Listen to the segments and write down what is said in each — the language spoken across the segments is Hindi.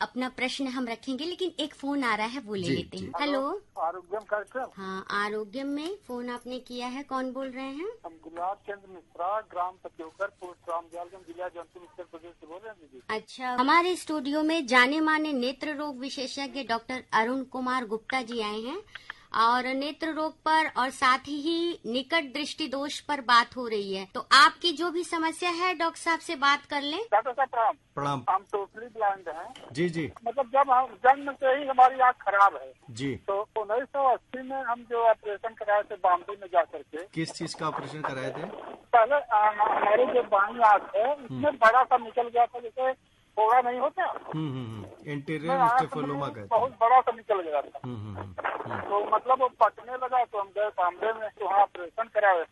अपना प्रश्न हम रखेंगे, लेकिन एक फोन आ रहा है वो ले लेते हैं। हेलो, आरोग्यम कार्यक्रम। हाँ, आरोग्यम में फोन आपने किया है, कौन बोल रहे हैं? हम गुलाब चंद्र मिश्रा, ग्राम पत्योकर, पोस्ट रामजालगंज, जिला जौनपुर, उत्तर प्रदेश से बोल रहे हैं दीदी। अच्छा, हमारे स्टूडियो में जाने माने नेत्र रोग विशेषज्ञ डॉक्टर अरुण कुमार गुप्ता जी आए हैं और नेत्र रोग पर और साथ ही निकट दृष्टि दोष पर बात हो रही है। तो आपकी जो भी समस्या है डॉक्टर साहब से बात कर लें। डॉक्टर साहब प्रणाम। प्रणाम। हम टोटली ब्लाइंड हैं। जी जी। मतलब जब हम जन्म से ही हमारी आँख खराब है जी। तो 1980 में हम जो ऑपरेशन कराए थे बॉम्बे में जा करके। किस चीज का ऑपरेशन कराए थे? पहले हमारे जो बाई आँख है उसमें बड़ा सा निकल गया था, जैसे फोड़ा नहीं होता। इंटीरियर स्टेफोलोमा कहते हैं। बहुत बड़ा सा निकल गया था। तो मतलब वो पटने लगा तो हम गए बॉम्बे में, तो वहाँ ऑपरेशन कराए।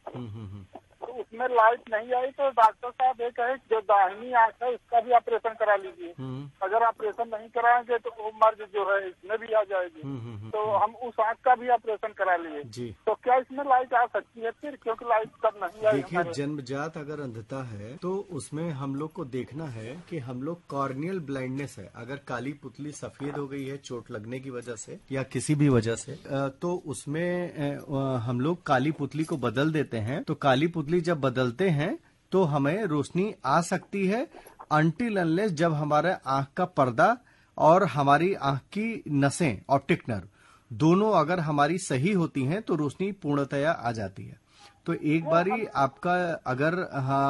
तो उसमें लाइट नहीं आई तो डॉक्टर साहब ये कहे जो दाहिनी आँख है उसका भी ऑपरेशन करा लीजिए। अगर ऑपरेशन नहीं कराएंगे तो वो मर्ज जो है इसमें भी आ जाएगी। तो हम उस आँख का भी ऑपरेशन करा लिए। तो क्या इसमें लाइट आ सकती है फिर, क्योंकि लाइट तब नहीं आई? देखिए, जन्मजात अगर अंधता है तो उसमें हम लोग को देखना है कि हम लोग कॉर्नियल ब्लाइंडनेस है, अगर काली पुतली सफेद हो गई है चोट लगने की वजह से या किसी भी वजह से, तो उसमें हम लोग काली पुतली को बदल देते हैं। तो काली पुतली जब बदलते हैं तो हमें रोशनी आ सकती है अनटिल अनलेस जब हमारे आंख का पर्दा और हमारी आंख की नसें, ऑप्टिक नर्व, दोनों अगर हमारी सही होती हैं तो रोशनी पूर्णतया आ जाती है। तो एक बारी आपका अगर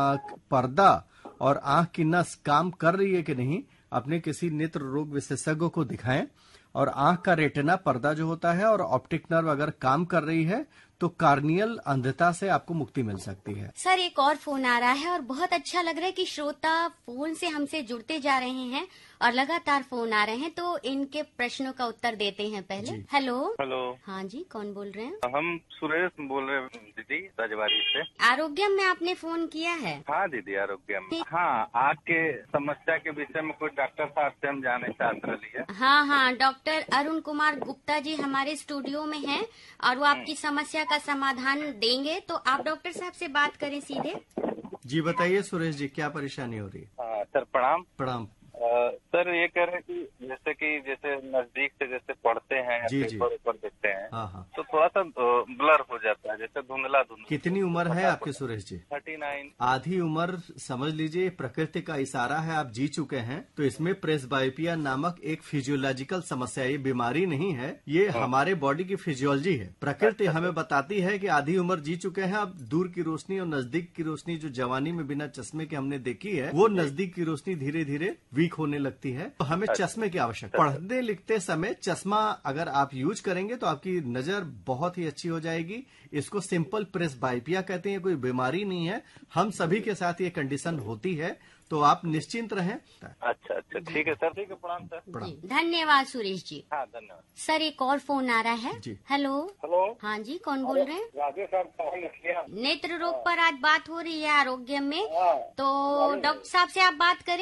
पर्दा और आंख की नस काम कर रही है कि नहीं, अपने किसी नेत्र रोग विशेषज्ञ को दिखाएं। और आंख का रेटिना पर्दा जो होता है और ऑप्टिक नर्व अगर काम कर रही है तो कार्नियल अंधता से आपको मुक्ति मिल सकती है। सर, एक और फोन आ रहा है और बहुत अच्छा लग रहा है कि श्रोता फोन से हमसे जुड़ते जा रहे हैं और लगातार फोन आ रहे हैं, तो इनके प्रश्नों का उत्तर देते हैं पहले। हेलो। हेलो। हाँ जी, कौन बोल रहे हैं? हम सुरेश बोल रहे हैं दीदी, राजवाड़ी से। आरोग्यम में आपने फोन किया है? हाँ दीदी, आरोग्यम। हाँ, आँख के समस्या के विषय में कोई डॉक्टर साहब से हम जाने चाहते रही। हाँ, डॉक्टर अरुण कुमार गुप्ता जी हमारे स्टूडियो में हैं और वो आपकी समस्या का समाधान देंगे। तो आप डॉक्टर साहब से बात करें सीधे। जी बताइए सुरेश जी, क्या परेशानी हो रही है? सर प्रणाम। प्रणाम। सर ये कह रहे हैं कि जैसे नजदीक से जैसे पढ़ते हैं जी, पेपर ऊपर देखते हैं, हाँ। तो थोड़ा सा ब्लर हो जाता है, जैसे धुंधला। कितनी उम्र है आपके सुरेश जी? 39। आधी उम्र समझ लीजिए प्रकृति का इशारा है, आप जी चुके हैं। तो इसमें प्रेसबायोपिया नामक एक फिजियोलॉजिकल समस्या, ये बीमारी नहीं है, ये हमारे बॉडी की फिजियोलॉजी है। प्रकृति हमें बताती है कि आधी उम्र जी चुके हैं। अब दूर की रोशनी और नजदीक की रोशनी जो जवानी में बिना चश्मे के हमने देखी है, वो नजदीक की रोशनी धीरे धीरे वीक होने लगती है। तो हमें चश्मे की आवश्यकता। पढ़ने लिखते समय चश्मा अगर आप यूज करेंगे तो आपकी नजर बहुत ही अच्छी हो जाएगी। इसको सिंपल प्रेसबायोपिया कहते हैं, कोई बीमारी नहीं है। हम सभी के साथ ये कंडीशन होती है, तो आप निश्चिंत रहें। अच्छा, ठीक है सर, ठीक है। प्रणाम सर। धन्यवाद सुरेश जी। हाँ, धन्यवाद सर। एक और फोन आ रहा है जी। हेलो। हाँ जी, कौन बोल रहे हैं? राजेश साहब। नेत्र रोग पर आज बात हो रही है आरोग्य में, तो डॉक्टर साहब से आप बात करें।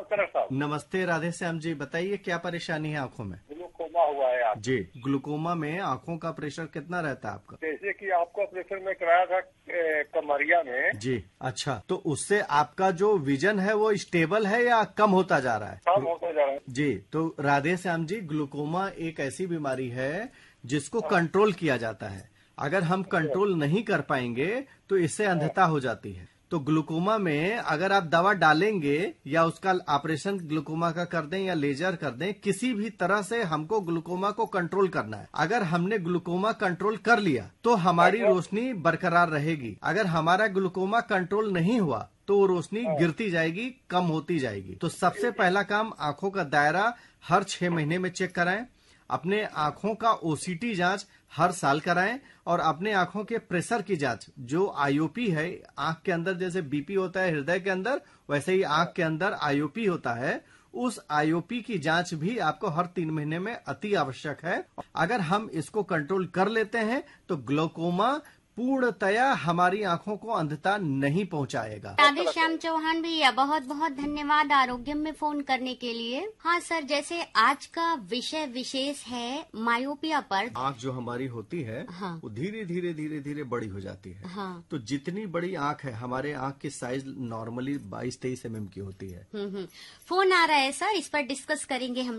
नमस्ते राधे श्याम जी, बताइए क्या परेशानी है आंखों में? ग्लूकोमा हुआ है आप जी। ग्लूकोमा में आंखों का प्रेशर कितना रहता है आपका? जैसे कि आपको ऑपरेशन में कराया था कमरिया में। जी। अच्छा, तो उससे आपका जो विजन है वो स्टेबल है या कम होता जा रहा है? कम होता जा रहा है जी। तो राधे श्याम जी, ग्लूकोमा एक ऐसी बीमारी है जिसको कंट्रोल किया जाता है। अगर हम कंट्रोल नहीं कर पाएंगे तो इससे अंधता हो जाती है। तो ग्लूकोमा में अगर आप दवा डालेंगे या उसका ऑपरेशन ग्लूकोमा का कर दें या लेजर कर दें, किसी भी तरह से हमको ग्लूकोमा को कंट्रोल करना है। अगर हमने ग्लूकोमा कंट्रोल कर लिया तो हमारी रोशनी बरकरार रहेगी। अगर हमारा ग्लूकोमा कंट्रोल नहीं हुआ तो वो रोशनी गिरती जाएगी, कम होती जाएगी। तो सबसे पहला काम, आंखों का दायरा हर 6 महीने में चेक कराएं। अपने आंखों का ओसीटी जांच हर साल कराएं और अपने आंखों के प्रेशर की जांच, जो आईओपी है, आंख के अंदर जैसे बीपी होता है हृदय के अंदर, वैसे ही आंख के अंदर आईओपी होता है, उस आईओपी की जांच भी आपको हर 3 महीने में अति आवश्यक है। अगर हम इसको कंट्रोल कर लेते हैं तो ग्लूकोमा पूर्णतया हमारी आंखों को अंधता नहीं पहुंचाएगा। राधे श्याम चौहान भैया, बहुत बहुत धन्यवाद आरोग्यम में फोन करने के लिए। हाँ सर, जैसे आज का विषय विशेष है मायोपिया पर। आंख जो हमारी होती है, हाँ। वो धीरे धीरे बड़ी हो जाती है। हाँ। तो जितनी बड़ी आंख है, हमारे आंख की साइज नॉर्मली 22-23 mm की होती है। फोन आ रहा है सर, इस पर डिस्कस करेंगे हम।